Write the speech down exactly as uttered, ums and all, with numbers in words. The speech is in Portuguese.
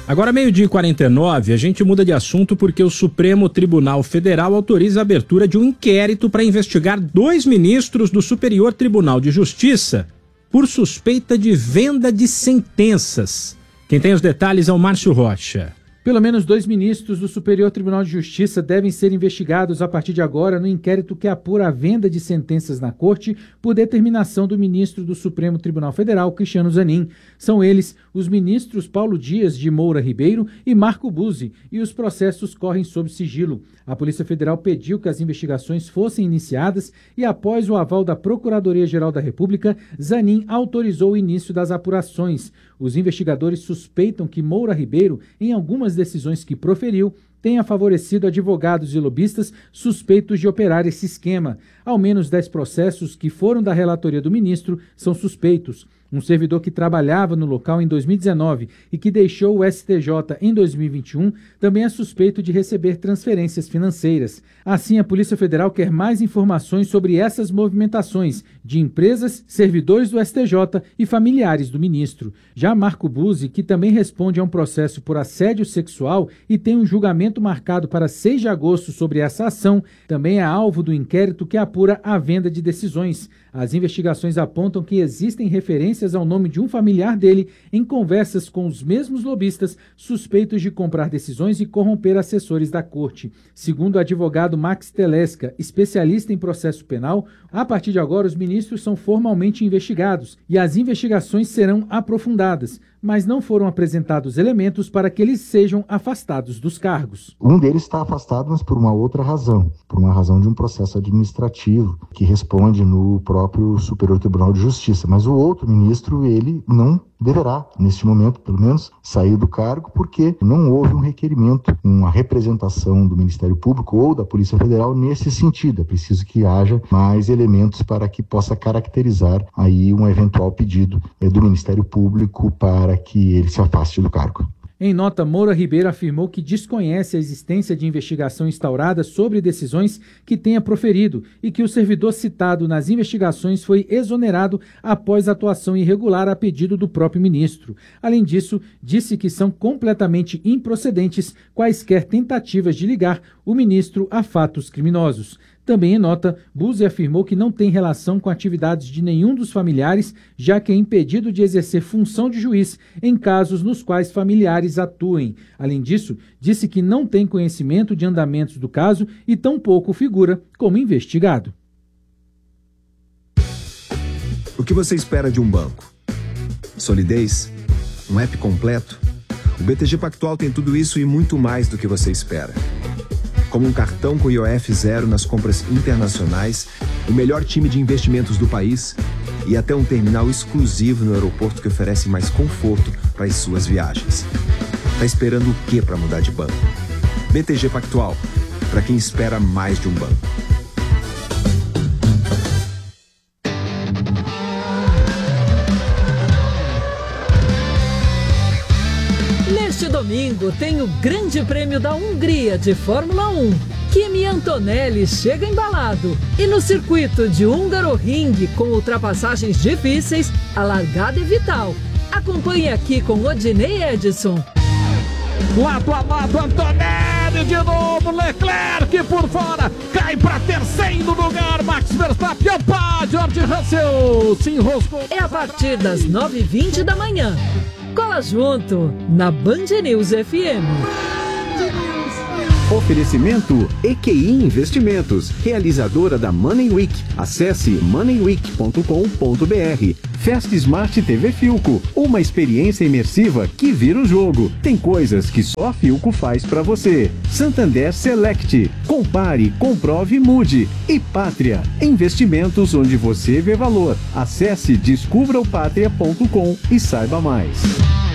Agora, meio-dia e quarenta e nove, a gente muda de assunto porque o Supremo Tribunal Federal autoriza a abertura de um inquérito para investigar dois ministros do Superior Tribunal de Justiça por suspeita de venda de sentenças. Quem tem os detalhes é o Márcio Rocha. Pelo menos dois ministros do Superior Tribunal de Justiça devem ser investigados a partir de agora no inquérito que apura a venda de sentenças na Corte por determinação do ministro do Supremo Tribunal Federal, Cristiano Zanin. São eles os ministros Paulo Dias de Moura Ribeiro e Marco Buzzi, e os processos correm sob sigilo. A Polícia Federal pediu que as investigações fossem iniciadas e, após o aval da Procuradoria-Geral da República, Zanin autorizou o início das apurações. Os investigadores suspeitam que Moura Ribeiro, em algumas decisões que proferiu, tenha favorecido advogados e lobistas suspeitos de operar esse esquema. Ao menos dez processos que foram da relatoria do ministro são suspeitos. Um servidor que trabalhava no local em dois mil e dezenove e que deixou o S T J em dois mil e vinte e um também é suspeito de receber transferências financeiras. Assim, a Polícia Federal quer mais informações sobre essas movimentações de empresas, servidores do S T J e familiares do ministro. Já Marco Buzzi, que também responde a um processo por assédio sexual e tem um julgamento marcado para seis de agosto sobre essa ação, também é alvo do inquérito que apura a venda de decisões. As investigações apontam que existem referências ao nome de um familiar dele em conversas com os mesmos lobistas suspeitos de comprar decisões e corromper assessores da corte. Segundo o advogado Max Telesca, especialista em processo penal, a partir de agora os ministros são formalmente investigados e as investigações serão aprofundadas, mas não foram apresentados elementos para que eles sejam afastados dos cargos. Um deles está afastado, mas por uma outra razão, por uma razão de um processo administrativo que responde no próprio Superior Tribunal de Justiça, mas o outro ministro, ele não deverá, neste momento, pelo menos, sair do cargo porque não houve um requerimento, uma representação do Ministério Público ou da Polícia Federal nesse sentido. É preciso que haja mais elementos para que possa caracterizar aí um eventual pedido eh, do Ministério Público para que ele se afaste do cargo. Em nota, Moura Ribeiro afirmou que desconhece a existência de investigação instaurada sobre decisões que tenha proferido e que o servidor citado nas investigações foi exonerado após atuação irregular a pedido do próprio ministro. Além disso, disse que são completamente improcedentes quaisquer tentativas de ligar o ministro a fatos criminosos. Também em nota, Buzzi afirmou que não tem relação com atividades de nenhum dos familiares, já que é impedido de exercer função de juiz em casos nos quais familiares atuem. Além disso, disse que não tem conhecimento de andamentos do caso e tampouco figura como investigado. O que você espera de um banco? Solidez? Um app completo? O B T G Pactual tem tudo isso e muito mais do que você espera. Como um cartão com I O F zero nas compras internacionais, o melhor time de investimentos do país e até um terminal exclusivo no aeroporto que oferece mais conforto para as suas viagens. Tá esperando o quê para mudar de banco? B T G Pactual, para quem espera mais de um banco. Neste domingo tem o Grande Prêmio da Hungria de Fórmula um. Kimi Antonelli chega embalado e no circuito de Hungaroring, com ultrapassagens difíceis, a largada é vital. Acompanhe aqui com Odinei Edson. Lado a lado, Antonelli de novo, Leclerc por fora, cai para terceiro lugar, Max Verstappen, opa, George Russell se enroscou. É a partir das nove e vinte da manhã. Cola junto na Band News F M. Oferecimento E Q I Investimentos, realizadora da Money Week. Acesse money week ponto com ponto b r. Fast Smart T V Filco, uma experiência imersiva que vira o jogo. Tem coisas que só a Filco faz pra você. Santander Select, compare, comprove, mude. E Pátria, investimentos onde você vê valor. Acesse descubra o pátria ponto com e saiba mais.